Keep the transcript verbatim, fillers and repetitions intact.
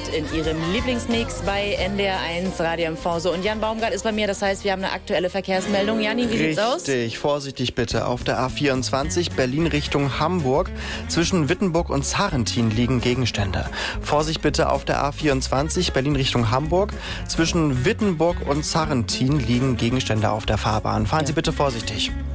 Zeit in Ihrem Lieblingsmix bei N D R eins Radio M V. So, und Jan Baumgart ist bei mir, das heißt, wir haben eine aktuelle Verkehrsmeldung. Jani, wie sieht's aus? Richtig, vorsichtig bitte. Auf der A vierundzwanzig Berlin Richtung Hamburg. Zwischen Wittenburg und Sarrentin liegen Gegenstände. Vorsicht bitte auf der A vierundzwanzig Berlin Richtung Hamburg. Zwischen Wittenburg und Sarrentin liegen Gegenstände auf der Fahrbahn. Fahren Sie bitte vorsichtig.